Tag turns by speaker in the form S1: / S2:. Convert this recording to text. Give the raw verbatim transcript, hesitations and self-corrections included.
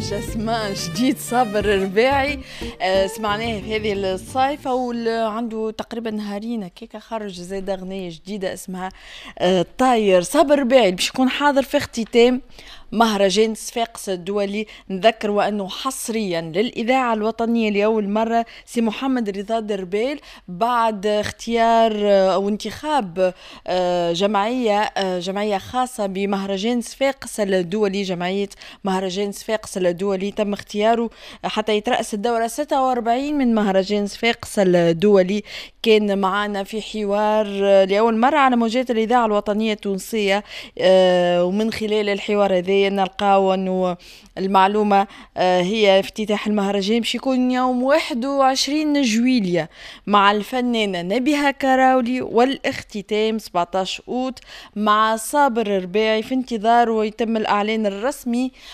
S1: اسماء جديد صابر رباعي. آه سمعناه في هذه الصيفة وعنده تقريبا نهارين هكاك خرج زاد أغنية جديدة اسمها آه طاير. صابر رباعي باش يكون حاضر في اختتام مهرجان صفاقس الدولي. نذكر وأنه حصريا للإذاعة الوطنية لأول مرة سي محمد رضا دربال بعد اختيار أو انتخاب جمعية جمعية خاصة بمهرجان صفاقس الدولي. جمعية مهرجان صفاقس الدولي تم اختياره حتى يترأس الدورة ستة وأربعين من مهرجان صفاقس الدولي. كان معنا في حوار لأول مرة على موجات الإذاعة الوطنية التونسية، ومن خلال الحوار هذا نلقاو أنه المعلومة هي افتتاح المهرجان باش يكون يوم واحد وعشرين جويلية مع الفنانة نبيها كراولي، والاختتام سبعة عشر أوت مع صابر رباعي في انتظار ويتم الإعلان الرسمي